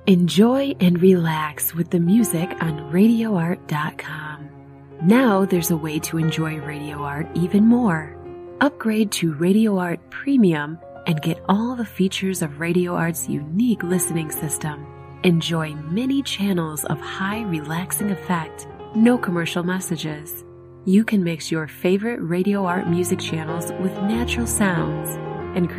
Enjoy and relax with the music on RadioArt.com. Now there's a way to enjoy Radio Art even more. Upgrade to Radio Art Premium and get all the features of Radio Art's unique listening system. Enjoy many channels of high relaxing effect, no commercial messages. You can mix your favorite Radio Art music channels with natural sounds and